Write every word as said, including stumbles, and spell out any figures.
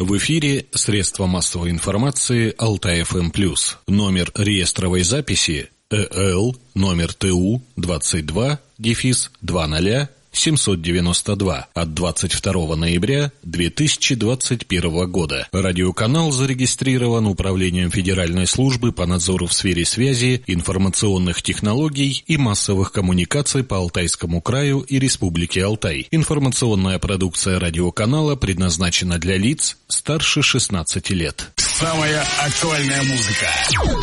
В эфире средства массовой информации Алтай-ФМ+. Номер реестровой записи ЭЛ номер ТУ двадцать два дефис двадцать семьсот девяносто два от двадцать второго ноября две тысячи двадцать первого года. Радиоканал зарегистрирован Управлением Федеральной службы по надзору в сфере связи, информационных технологий и массовых коммуникаций по Алтайскому краю и Республике Алтай. Информационная продукция радиоканала предназначена для лиц старше шестнадцати лет. Самая актуальная музыка.